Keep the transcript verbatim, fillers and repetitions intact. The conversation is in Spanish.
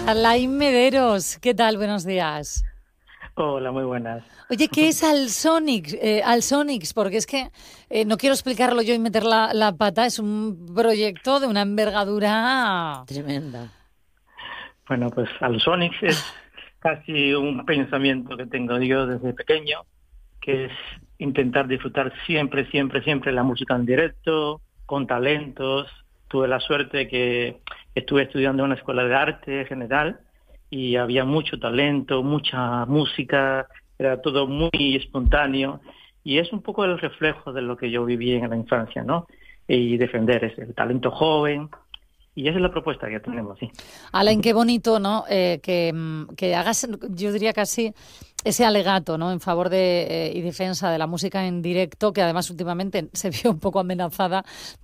Alain Mederos, ¿qué tal? Buenos días. Hola, muy buenas. Oye, ¿qué es Alsonics? Eh, Alsonics, porque es que eh, no quiero explicarlo yo y meter la, la pata, es un proyecto de una envergadura tremenda. Bueno, pues Alsonics es casi un pensamiento que tengo yo desde pequeño, que es intentar disfrutar siempre, siempre, siempre la música en directo, con talentos. Tuve la suerte que estuve estudiando en una escuela de arte general y había mucho talento, mucha música, era todo muy espontáneo y es un poco el reflejo de lo que yo viví en la infancia, ¿no? Y defender ese el talento joven. Y esa es la propuesta que tenemos, sí. Alain, qué bonito, ¿no? Eh, que, mm, que hagas, yo diría casi, ese alegato, ¿no? En favor de eh, y defensa de la música en directo, que además últimamente se vio un poco amenazada